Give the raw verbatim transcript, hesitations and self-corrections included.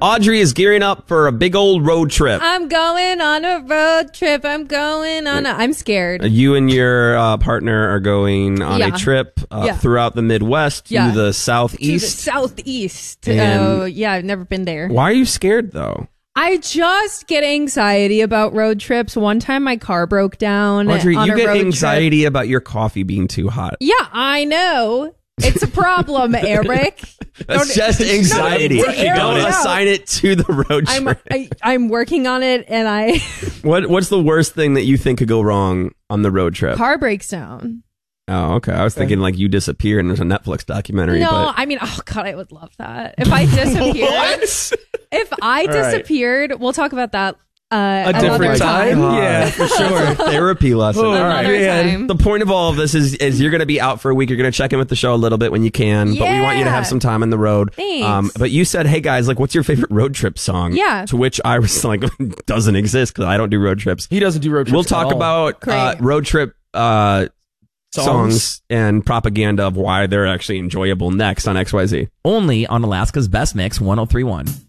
Audrey is gearing up for a big old road trip. I'm going on a road trip. I'm going on a... I'm scared. You and your uh, partner are going on Yeah. a trip uh, Yeah. throughout the Midwest to Yeah. the To the southeast. southeast. And- Oh, yeah, I've never been there. Why are you scared, though? I just get anxiety about road trips. One time my car broke down Audrey, on you a get road anxiety trip. about your coffee being too hot. Yeah, I know. It's a problem, Eric. That's Don't- just anxiety. No, it's Don't Eric. assign it to the road I'm trip. I, I'm working on it, and I What What's the worst thing that you think could go wrong on the road trip? car breaks down. Oh, okay. I was thinking like you disappear and there's a Netflix documentary. No, but... I mean, oh god, I would love that if I disappeared. What? If I All right. disappeared, we'll talk about that uh, A another different time? time. Yeah, for sure. Therapy lesson. Oh, All right. Another man. time. The point of all of this is, is you're going to be out for a week. You're going to check in with the show a little bit when you can, but we want you to Yeah. have some time on the road. Um, Thanks. but you said, hey guys, like, what's your favorite road trip song? Yeah. To which I was like, doesn't exist because I don't do road trips. He doesn't do road trips. We'll at talk all. about uh, Great. road trip uh, songs. Songs. and propaganda of why they're actually enjoyable next on X Y Z. Only on Alaska's Best Mix one oh three point one.